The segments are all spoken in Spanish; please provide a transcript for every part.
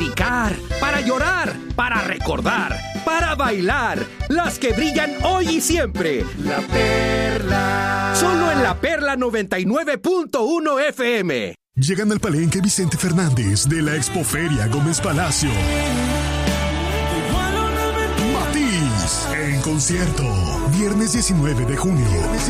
platicar, para llorar, para recordar, para bailar. Las que brillan hoy y siempre. La Perla. Solo en La Perla 99.1 FM. Llegan al Palenque Vicente Fernández de la Expoferia Gómez Palacio. Matiz en concierto. Viernes 19 de junio.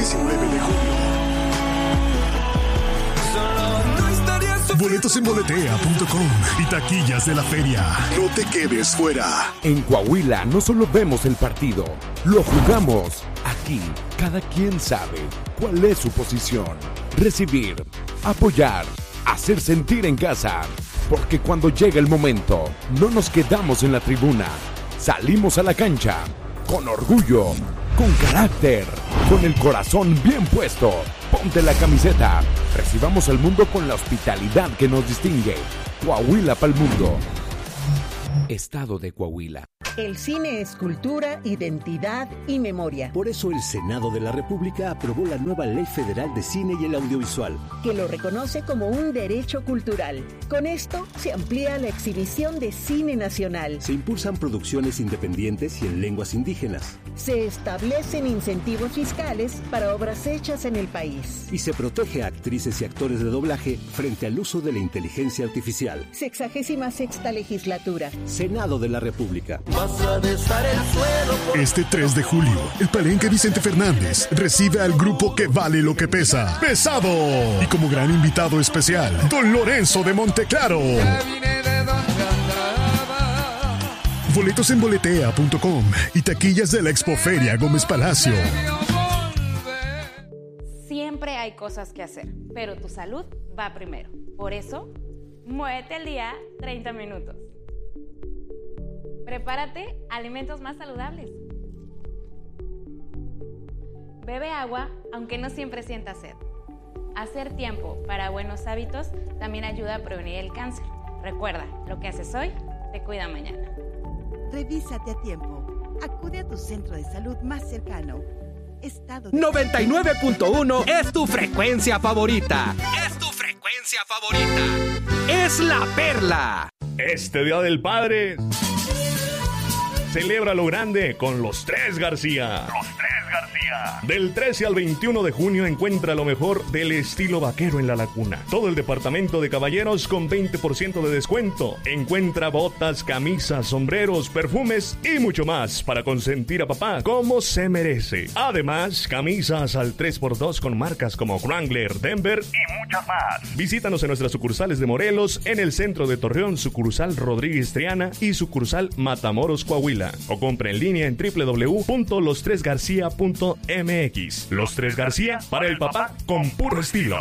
Boletos en boletea.com y taquillas de la feria. No te quedes fuera. En Coahuila no solo vemos el partido, lo jugamos. Aquí, cada quien sabe cuál es su posición. Recibir, apoyar, hacer sentir en casa. Porque cuando llega el momento, no nos quedamos en la tribuna. Salimos a la cancha, con orgullo, con carácter, con el corazón bien puesto. Ponte la camiseta. Recibamos al mundo con la hospitalidad que nos distingue. Coahuila pa'l mundo. Estado de Coahuila. El cine es cultura, identidad y memoria. Por eso el Senado de la República aprobó la nueva Ley Federal de Cine y el Audiovisual, que lo reconoce como un derecho cultural. Con esto se amplía la exhibición de cine nacional. Se impulsan producciones independientes y en lenguas indígenas. Se establecen incentivos fiscales para obras hechas en el país. Y se protege a actrices y actores de doblaje frente al uso de la inteligencia artificial. 66ª legislatura. Senado de la República. Este 3 de julio, el Palenque Vicente Fernández recibe al grupo que vale lo que pesa, Pesado. Y como gran invitado especial, Don Lorenzo de Monteclaro. Boletos en boletea.com y taquillas de la Expoferia Gómez Palacio. Siempre hay cosas que hacer, pero tu salud va primero. Por eso, muévete al día 30 minutos. Prepárate alimentos más saludables. Bebe agua, aunque no siempre sientas sed. Hacer tiempo para buenos hábitos también ayuda a prevenir el cáncer. Recuerda, lo que haces hoy te cuida mañana. Revísate a tiempo. Acude a tu centro de salud más cercano. Estado de 99.1 es tu frecuencia favorita. Es tu frecuencia favorita. Es La Perla. Este Día del Padre, celebra lo grande con los Tres García. Del 13 al 21 de junio encuentra lo mejor del estilo vaquero en La Laguna. Todo el departamento de caballeros con 20% de descuento. Encuentra botas, camisas, sombreros, perfumes y mucho más para consentir a papá como se merece. Además, camisas al 3x2 con marcas como Wrangler, Denver y muchas más. Visítanos en nuestras sucursales de Morelos, en el centro de Torreón, sucursal Rodríguez Triana y sucursal Matamoros, Coahuila. O compra en línea en www.lostresgarcia.mx. Los Tres García, para el papá con puro estilo.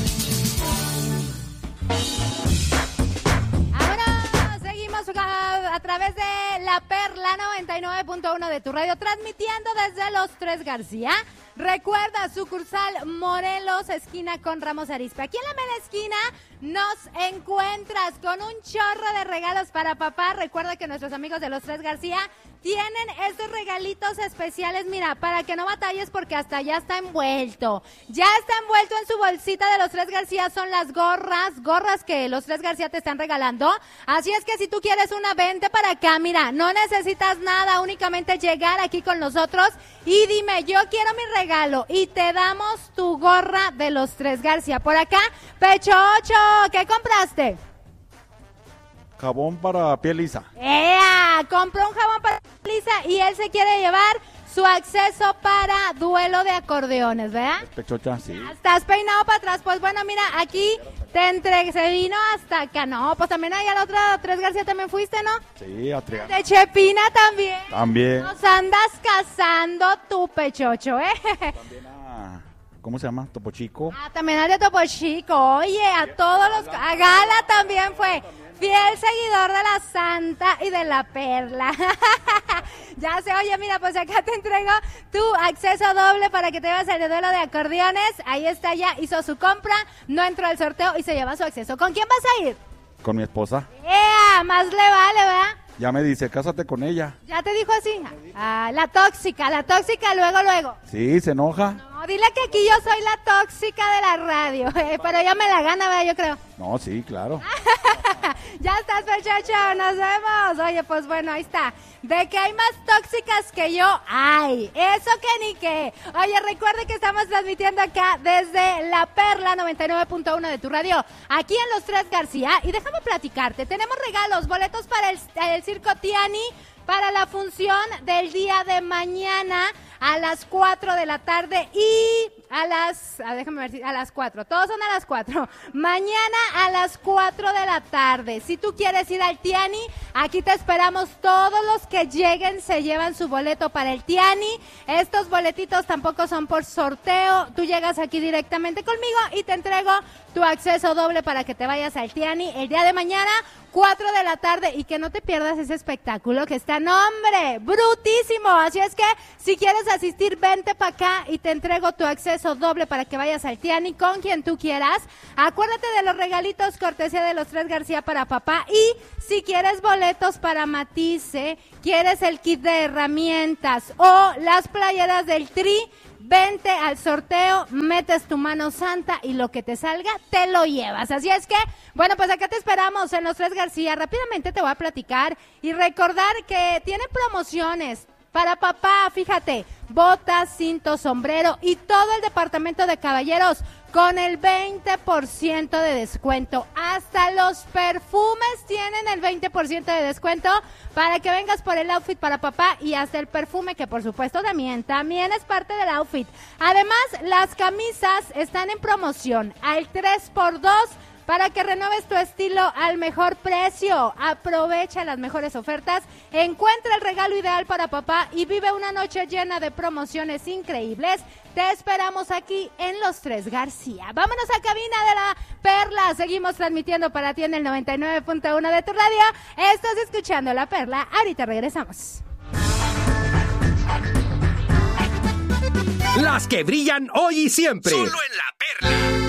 Ahora seguimos a través de La Perla 99.1 de tu radio, transmitiendo desde Los Tres García. Recuerda, sucursal Morelos, esquina con Ramos Arizpe. Aquí en la mera esquina nos encuentras con un chorro de regalos para papá. Recuerda que nuestros amigos de Los Tres García tienen estos regalitos especiales, mira, para que no batalles porque hasta ya está envuelto. Ya está envuelto en su bolsita de Los Tres García, son las gorras que Los Tres García te están regalando. Así es que si tú quieres una, vente para acá, mira, no necesitas nada, únicamente llegar aquí con nosotros y dime, yo quiero mi regalo y te damos tu gorra de Los Tres García. Por acá, Pecho 8, ¿qué compraste? Jabón para piel lisa. Compró un jabón para piel lisa y él se quiere llevar su acceso para duelo de acordeones, ¿verdad? Pechocha, sí. Estás peinado para atrás, pues bueno, mira, aquí se vino hasta acá, no, pues también ahí a la otra Tres García también fuiste, ¿no? Sí, a Triana. De Chepina también. También. Nos andas casando tu Pechocho, También a, ¿cómo se llama? Topo Chico. También al de Topo Chico, oye, a todos los, a Gala también fue. Fiel seguidor de la Santa y de la Perla. Ya sé, oye, mira, pues acá te entrego tu acceso doble para que te lleves el duelo de acordeones. Ahí está, ya hizo su compra, no entró al sorteo y se lleva su acceso. ¿Con quién vas a ir? Con mi esposa. Más le vale, ¿verdad? Ya me dice, cásate con ella. ¿Ya te dijo así? La tóxica, luego. Sí, se enoja. No, dile que aquí yo soy la tóxica de la radio, pero ella me la gana, ¿verdad? Yo creo. No, sí, claro. Ya estás, muchacho, nos vemos. Oye, pues bueno, ahí está. De que hay más tóxicas que yo, ¡ay! Eso que ni qué. Oye, recuerde que estamos transmitiendo acá desde La Perla 99.1 de tu radio, aquí en Los Tres García. Y déjame platicarte, tenemos regalos, boletos para el Circo Tiani, para la función del día de mañana a las 4 de la tarde y a las 4. Todos son a las 4. Mañana a las 4 de la tarde. Si tú quieres ir al Tiani, aquí te esperamos. Todos los que lleguen se llevan su boleto para el Tiani. Estos boletitos tampoco son por sorteo. Tú llegas aquí directamente conmigo y te entrego tu acceso doble para que te vayas al Tiani el día de mañana, 4 de la tarde, y que no te pierdas ese espectáculo que está, no hombre, brutísimo. Así es que si quieres asistir, vente para acá y te entrego tu acceso doble para que vayas al Tiani con quien tú quieras. Acuérdate de los regalitos cortesía de Los Tres García para papá, y si quieres boletos para Matisse, quieres el kit de herramientas o las playeras del Tri, vente al sorteo, metes tu mano santa y lo que te salga, te lo llevas. Así es que, bueno, pues acá te esperamos en Los Tres García. Rápidamente te voy a platicar y recordar que tiene promociones para papá, fíjate, botas, cinto, sombrero y todo el departamento de caballeros con el 20% de descuento. Hasta los perfumes tienen el 20% de descuento para que vengas por el outfit para papá, y hasta el perfume, que por supuesto también es parte del outfit. Además, las camisas están en promoción al 3x2 para que renueves tu estilo al mejor precio. Aprovecha las mejores ofertas, encuentra el regalo ideal para papá y vive una noche llena de promociones increíbles. Te esperamos aquí en Los Tres García. Vámonos a cabina de La Perla. Seguimos transmitiendo para ti en el 99.1 de tu radio. Estás escuchando La Perla. Ahorita regresamos. Las que brillan hoy y siempre. Solo en La Perla.